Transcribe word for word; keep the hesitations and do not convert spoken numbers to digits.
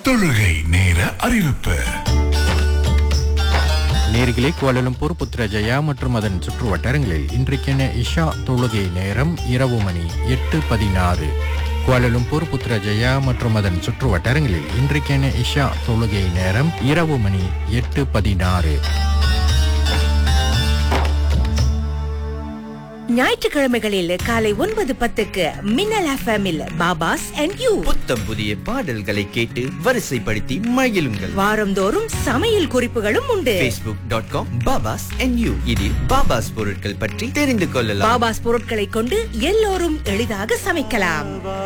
தொழுகை நேர அறிவிப்பு. நேர்களே, கோலாலம்பூர், புத்ரஜயா மற்றும் அதன் சுற்று வட்டாரங்களில் இன்றைக்கென இஷா தொழுகை நேரம் இரவு மணி எட்டு பதினாறு. கோலாலம்பூர், புத்ரஜயா மற்றும் அதன் சுற்று வட்டாரங்களில் இன்றைக்கென இஷா தொழுகை நேரம் இரவு மணி எட்டு பதினாறு. ஞாயிற்றுக்கிழமைகளில் காலை ஒன்பது பத்துக்கு மின்னல் எஃப்எம்மில் பாபாஸ் அண்ட் யூ புத்தம் புதிய பாடல்களை கேட்டு வரிசைப்படுத்தி மகிழுங்கள். வாரந்தோறும் சமையல் குறிப்புகளும் உண்டு. facebook டாட் காம் பாபாஸ் அண்ட் யூ இதில் பாபாஸ் பொருட்கள் பற்றி தெரிந்து கொள்ளலாம். பாபாஸ் பொருட்களை கொண்டு எல்லோரும் எளிதாக சமைக்கலாம்.